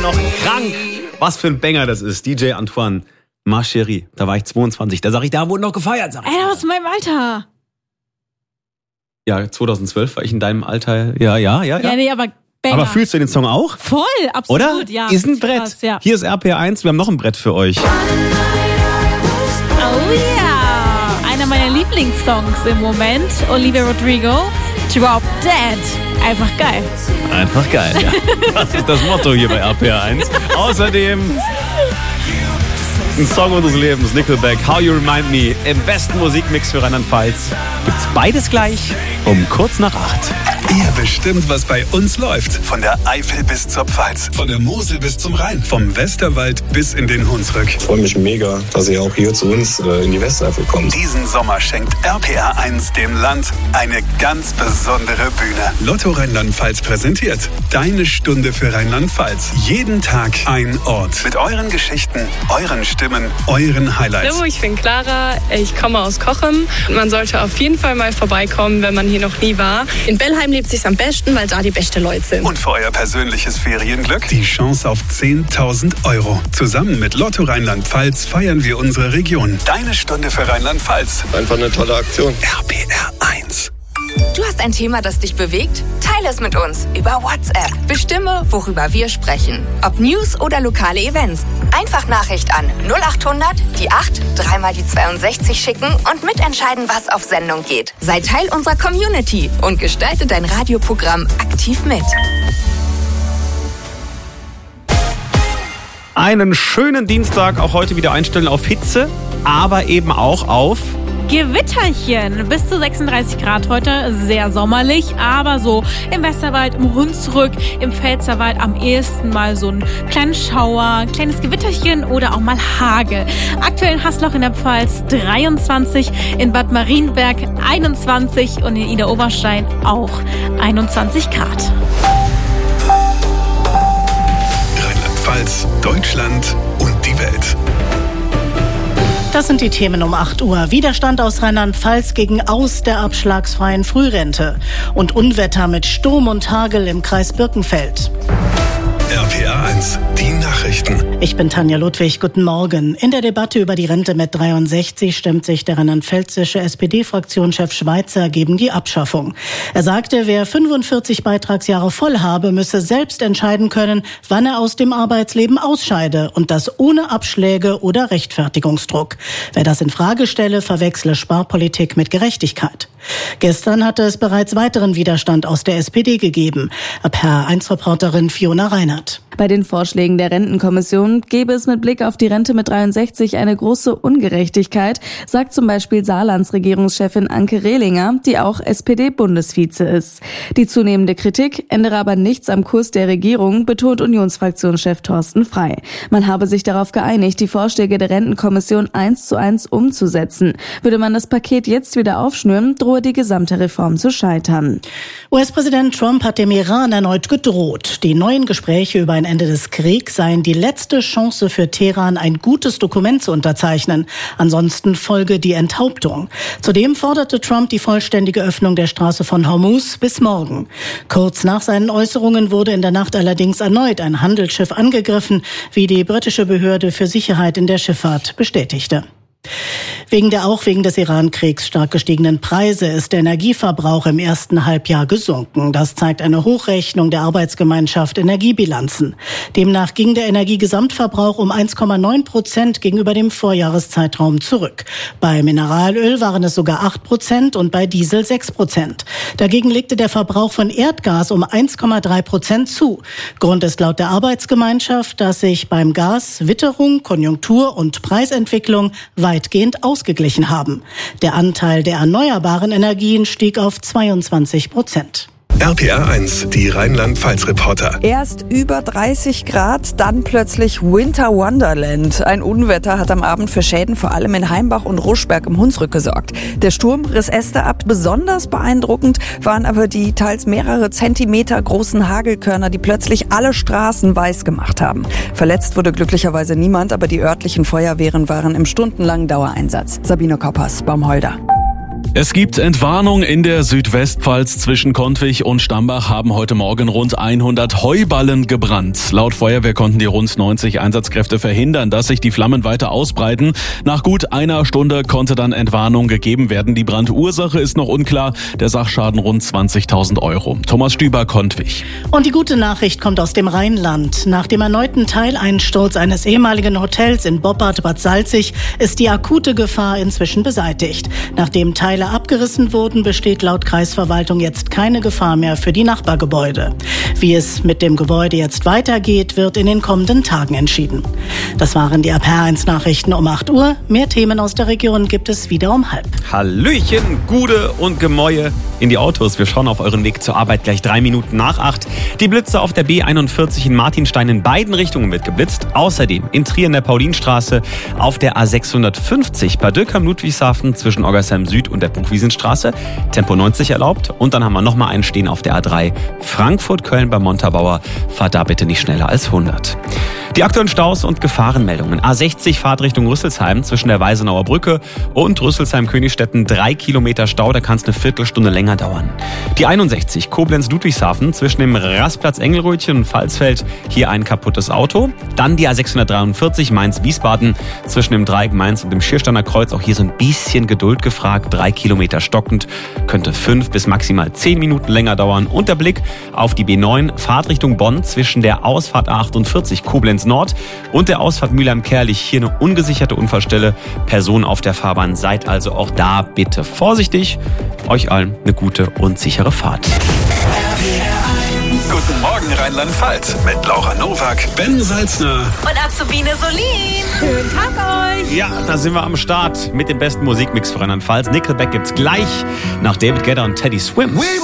noch krank. Was für ein Banger das ist. DJ Antoine, Ma Chérie. Da war ich 22. Da sag ich, da wurde noch gefeiert. Ey, da warst du in meinem Alter. Ja, 2012 war ich in deinem Alter. Ja. Ja, nee, aber Banger. Aber fühlst du den Song auch? Voll, absolut, oder? Ja. Ist ein Brett. Krass, ja. Hier ist RPR1, wir haben noch ein Brett für euch. Oh ja, einer meiner Lieblingssongs im Moment. Olivia Rodrigo, Drop Dead. Einfach geil. Einfach geil, ja. Das ist das Motto hier bei RPR1. Außerdem ein Song unseres Lebens, Nickelback, How You Remind Me, im besten Musikmix für Rheinland-Pfalz. Gibt's beides gleich um kurz nach 8. Ihr bestimmt, was bei uns läuft. Von der Eifel bis zur Pfalz. Von der Mosel bis zum Rhein. Vom Westerwald bis in den Hunsrück. Ich freue mich mega, dass ihr auch hier zu uns in die Westeifel kommt. Diesen Sommer schenkt RPR1 dem Land eine ganz besondere Bühne. Lotto Rheinland-Pfalz präsentiert Deine Stunde für Rheinland-Pfalz. Jeden Tag ein Ort. Mit euren Geschichten, euren Stimmen, euren Highlights. Hallo, ich bin Clara. Ich komme aus Cochem. Man sollte auf jeden Fall mal vorbeikommen, wenn man hier noch nie war. In Bellheim lebt sich's am besten, weil da die besten Leute sind. Und für euer persönliches Ferienglück die Chance auf 10.000 €. Zusammen mit Lotto Rheinland-Pfalz feiern wir unsere Region. Deine Stunde für Rheinland-Pfalz. Einfach eine tolle Aktion. RPR1. Du hast ein Thema, das dich bewegt? Teile es mit uns über WhatsApp. Bestimme, worüber wir sprechen. Ob News oder lokale Events. Einfach Nachricht an 0800 die 8 3 mal die 62 schicken und mitentscheiden, was auf Sendung geht. Sei Teil unserer Community und gestalte dein Radioprogramm aktiv mit. Einen schönen Dienstag, auch heute wieder einstellen auf Hitze, aber eben auch auf Gewitterchen. Bis zu 36 Grad heute, sehr sommerlich, aber so im Westerwald, im Hunsrück, im Pfälzerwald am ehesten mal so ein kleinen Schauer, ein kleines Gewitterchen oder auch mal Hagel. Aktuell in Haßloch in der Pfalz 23, in Bad Marienberg 21 und in Idar-Oberstein auch 21 Grad. Rheinland-Pfalz, Deutschland und die Welt. Das sind die Themen um 8 Uhr. Widerstand aus Rheinland-Pfalz gegen Aus der abschlagsfreien Frührente. Und Unwetter mit Sturm und Hagel im Kreis Birkenfeld. RPR1, die Nachrichten. Ich bin Tanja Ludwig, guten Morgen. In der Debatte über die Rente mit 63 stimmt sich der rheinland-pfälzische SPD-Fraktionschef Schweizer gegen die Abschaffung. Er sagte, wer 45 Beitragsjahre voll habe, müsse selbst entscheiden können, wann er aus dem Arbeitsleben ausscheide und das ohne Abschläge oder Rechtfertigungsdruck. Wer das in Frage stelle, verwechsle Sparpolitik mit Gerechtigkeit. Gestern hatte es bereits weiteren Widerstand aus der SPD gegeben. RPR1-Reporterin Fiona Reinhardt. Bei den Vorschlägen der Rentenkommission gäbe es mit Blick auf die Rente mit 63 eine große Ungerechtigkeit, sagt zum Beispiel Saarlands Regierungschefin Anke Rehlinger, die auch SPD-Bundesvize ist. Die zunehmende Kritik ändere aber nichts am Kurs der Regierung, betont Unionsfraktionschef Thorsten Frey. Man habe sich darauf geeinigt, die Vorschläge der Rentenkommission 1:1 umzusetzen. Würde man das Paket jetzt wieder aufschnüren, drohe die gesamte Reform zu scheitern. US-Präsident Trump hat dem Iran erneut gedroht. Die neuen Gespräche über ein Ende des Kriegs seien die letzte Chance für Teheran, ein gutes Dokument zu unterzeichnen. Ansonsten folge die Enthauptung. Zudem forderte Trump die vollständige Öffnung der Straße von Hormuz bis morgen. Kurz nach seinen Äußerungen wurde in der Nacht allerdings erneut ein Handelsschiff angegriffen, wie die britische Behörde für Sicherheit in der Schifffahrt bestätigte. Wegen des Iran-Kriegs stark gestiegenen Preise ist der Energieverbrauch im ersten Halbjahr gesunken. Das zeigt eine Hochrechnung der Arbeitsgemeinschaft Energiebilanzen. Demnach ging der Energiegesamtverbrauch um 1,9% gegenüber dem Vorjahreszeitraum zurück. Bei Mineralöl waren es sogar 8% und bei Diesel 6%. Dagegen legte der Verbrauch von Erdgas um 1,3% zu. Grund ist laut der Arbeitsgemeinschaft, dass sich beim Gas Witterung, Konjunktur und Preisentwicklung weitgehend ausgeglichen haben. Der Anteil der erneuerbaren Energien stieg auf 22%. RPR1, die Rheinland-Pfalz-Reporter. Erst über 30 Grad, dann plötzlich Winter Wonderland. Ein Unwetter hat am Abend für Schäden vor allem in Heimbach und Ruschberg im Hunsrück gesorgt. Der Sturm riss Äste ab. Besonders beeindruckend waren aber die teils mehrere Zentimeter großen Hagelkörner, die plötzlich alle Straßen weiß gemacht haben. Verletzt wurde glücklicherweise niemand, aber die örtlichen Feuerwehren waren im stundenlangen Dauereinsatz. Sabine Koppers, Baumholder. Es gibt Entwarnung in der Südwestpfalz. Zwischen Kontwig und Stambach haben heute Morgen rund 100 Heuballen gebrannt. Laut Feuerwehr konnten die rund 90 Einsatzkräfte verhindern, dass sich die Flammen weiter ausbreiten. Nach gut einer Stunde konnte dann Entwarnung gegeben werden. Die Brandursache ist noch unklar. Der Sachschaden rund 20.000 Euro. Thomas Stüber, Kontwig. Und die gute Nachricht kommt aus dem Rheinland. Nach dem erneuten Teileinsturz eines ehemaligen Hotels in Boppard, Bad Salzig, ist die akute Gefahr inzwischen beseitigt. Nachdem Teile abgerissen wurden, besteht laut Kreisverwaltung jetzt keine Gefahr mehr für die Nachbargebäude. Wie es mit dem Gebäude jetzt weitergeht, wird in den kommenden Tagen entschieden. Das waren die RPR1-Nachrichten um 8 Uhr. Mehr Themen aus der Region gibt es wieder um 12:30. Hallöchen, Gude und Gemäue in die Autos. Wir schauen auf euren Weg zur Arbeit gleich 3 Minuten nach 8. Die Blitze auf der B41 in Martinstein in beiden Richtungen wird geblitzt. Außerdem in Trier in der Paulinstraße, auf der A650 bei Dürkheim-Ludwigshafen zwischen Oggersheim Süd und der Buchwiesenstraße. Tempo 90 erlaubt. Und dann haben wir nochmal einen stehen auf der A3 Frankfurt-Köln bei Montabaur. Fahrt da bitte nicht schneller als 100. Die aktuellen Staus und Gefahrenmeldungen. A60 Fahrtrichtung Rüsselsheim zwischen der Weisenauer Brücke und Rüsselsheim-Königstetten 3 Kilometer Stau, da kann es eine Viertelstunde länger dauern. Die 61 Koblenz-Ludwigshafen zwischen dem Rastplatz Engelrötchen und Pfalzfeld, hier ein kaputtes Auto. Dann die A643 Mainz-Wiesbaden zwischen dem Dreieck Mainz und dem Schiersteiner Kreuz, auch hier so ein bisschen Geduld gefragt, 3 Kilometer stockend, könnte 5 bis maximal 10 Minuten länger dauern. Und der Blick auf die B9 Fahrtrichtung Bonn zwischen der Ausfahrt A48 Koblenz Nord und der Ausfahrt Mülheim-Kerlich. Hier eine ungesicherte Unfallstelle. Personen auf der Fahrbahn, seid also auch da bitte vorsichtig. Euch allen eine gute und sichere Fahrt. Guten Morgen Rheinland-Pfalz mit Laura Nowak, Ben Salzner Und Azubine Solin. Schönen Tag euch. Ja, da sind wir am Start mit dem besten Musikmix für Rheinland-Pfalz. Nickelback gibt's gleich nach David Guetta und Teddy Swims.